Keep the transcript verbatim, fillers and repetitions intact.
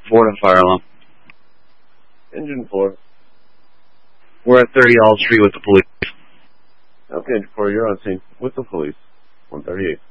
Florida fire alarm. Engine four. We're at thirty All Street with the police. Okay, Engine four, you're on scene with the police. one thirty-eight.